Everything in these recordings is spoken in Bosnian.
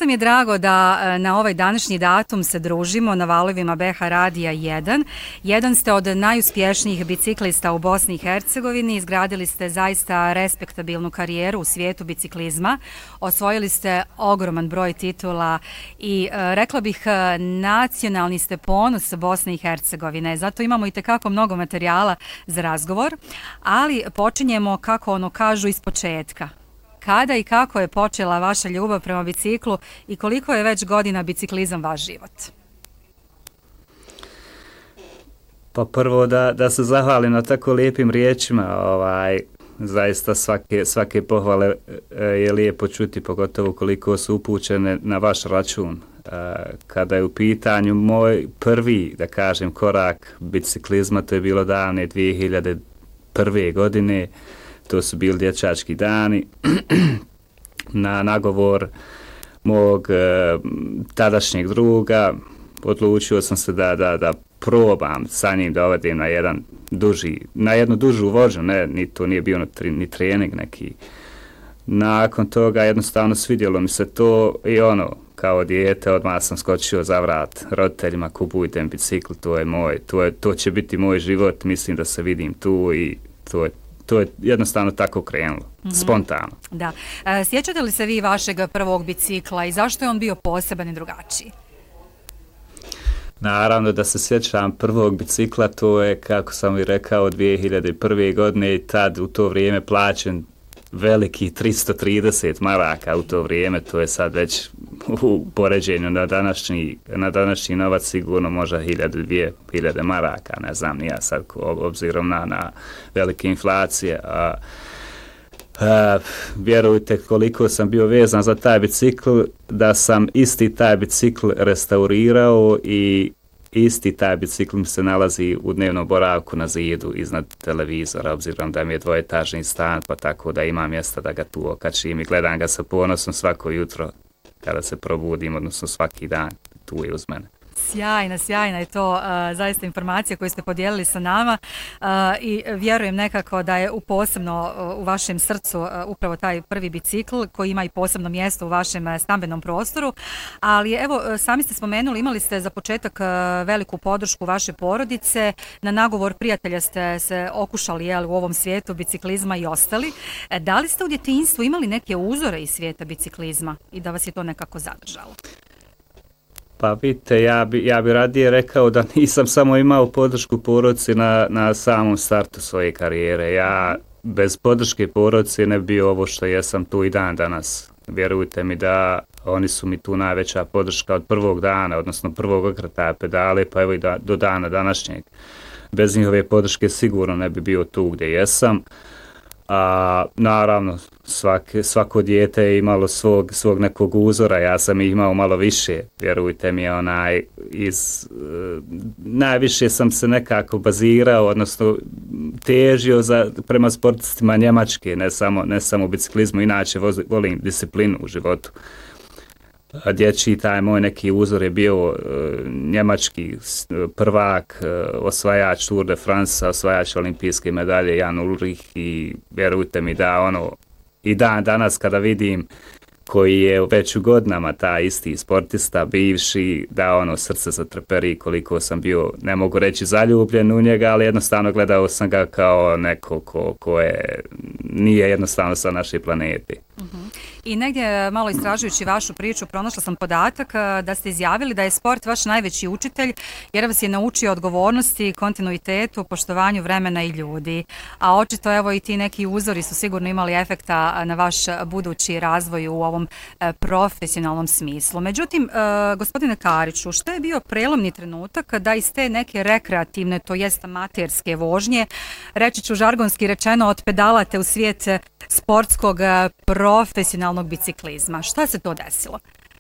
Zaista mi je drago da na ovaj današnji datum se družimo na valovima BH Radija 1. Jedan ste od najuspješnijih biciklista u Bosni i Hercegovini, izgradili ste zaista respektabilnu karijeru u svijetu biciklizma, osvojili ste ogroman broj titula i rekla bih nacionalni ste ponos Bosne i Hercegovine, zato imamo i tekako mnogo materijala za razgovor, ali počinjemo, kako ono kažu, iz početka. Kada i kako je počela vaša ljubav prema biciklu i koliko je već godina biciklizam vaš život? Pa prvo da se zahvalim na tako lijepim riječima, zaista svake pohvale je lijepo čuti, pogotovo koliko su upućene na vaš račun. Kada je u pitanju moj prvi, da kažem, korak biciklizma, to je bilo davne 2001. godine, to su bili dječački dani, na nagovor mog tadašnjeg druga odlučio sam se da probam sa njim da odem na jednu dužu vožnju, to nije bio ni trening neki. Nakon toga jednostavno svidjelo mi se to i kao dijete odmah sam skočio za vrat roditeljima, kupujte mi bicikl, to je moj, to će biti moj život, mislim da se vidim tu i to je jednostavno tako krenulo, spontano. Da. Sjećate li se vi vašeg prvog bicikla i zašto je on bio poseban i drugačiji? Naravno da se sjećam prvog bicikla, to je, kako sam i rekao, 2001. godine i tad u to vrijeme plaćen veliki 330 maraka u to vrijeme, to je sad već u poređenju na današnji novac sigurno možda 1000-2000 maraka, ne znam ni ja sad obzirom na velike inflacije. Vjerujte koliko sam bio vezan za taj bicikl, da sam isti taj bicikl restaurirao i isti taj bicikl mi se nalazi u dnevnom boravku na zidu iznad televizora, obzirom da mi je dvoetažni stan, pa tako da ima mjesta da ga tu okačim i gledam ga sa ponosom svako jutro kada se probudim, odnosno svaki dan, tu je uz mene. Sjajna je to zaista informacija koju ste podijelili sa nama i vjerujem nekako da je posebno u vašem srcu upravo taj prvi bicikl koji ima i posebno mjesto u vašem stambenom prostoru, ali evo sami ste spomenuli, imali ste za početak veliku podršku vaše porodice, na nagovor prijatelja ste se okušali u ovom svijetu biciklizma i ostali. Da li ste u djetinjstvu imali neke uzore iz svijeta biciklizma i da vas je to nekako zadržalo? Pa vidite, ja bi radije rekao da nisam samo imao podršku porodice na samom startu svoje karijere. Ja bez podrške porodice ne bi bio ovo što jesam tu i dan danas. Vjerujte mi da oni su mi tu najveća podrška od prvog dana, odnosno prvog okretaja pedale, pa evo i do dana današnjeg. Bez njihove podrške sigurno ne bi bio tu gdje jesam. Naravno, svako dijete je imalo svog nekog uzora, ja sam ih imao malo više, vjerujte mi, najviše sam se nekako bazirao, odnosno težio prema sportistima Njemačke, ne samo u biciklizmu, inače volim disciplinu u životu. Dječji taj moj neki uzor je bio njemački prvak, osvajač Tour de France, osvajač olimpijske medalje Jan Ulrich i vjerujte mi da i dan danas kada vidim koji je već u godinama taj isti sportista, bivši, da srce zatrperi koliko sam bio, ne mogu reći zaljubljen u njega, ali jednostavno gledao sam ga kao neko ko nije jednostavno sa naše planete. I negdje malo istražujući vašu priču pronašla sam podatak da ste izjavili da je sport vaš najveći učitelj jer vas je naučio odgovornosti, kontinuitetu, poštovanju vremena i ljudi. A očito evo i ti neki uzori su sigurno imali efekta na vaš budući razvoj u ovom profesionalnom smislu. Međutim, gospodine Kariću, što je bio prelomni trenutak da iz te neke rekreativne, to jest amaterske vožnje, reći ću žargonski rečeno, otpedalate u svijet sportskog profesionalnog biciklizma? Šta se to desilo?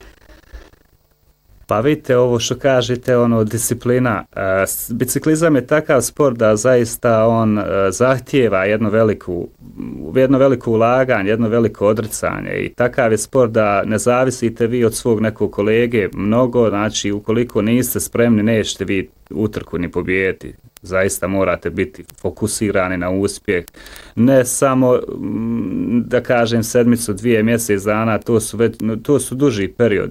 Pa vidite, ovo što kažete, disciplina. Biciklizam je takav sport da zaista on zahtijeva jedno veliko ulaganje, jedno veliko odricanje i takav je sport da ne zavisite vi od svog nekog kolege mnogo, znači ukoliko niste spremni nećete vi utrku ni pobijediti. Zaista morate biti fokusirani na uspjeh. Ne samo, da kažem, sedmicu, 2 mjesec dana, to su duži periodi.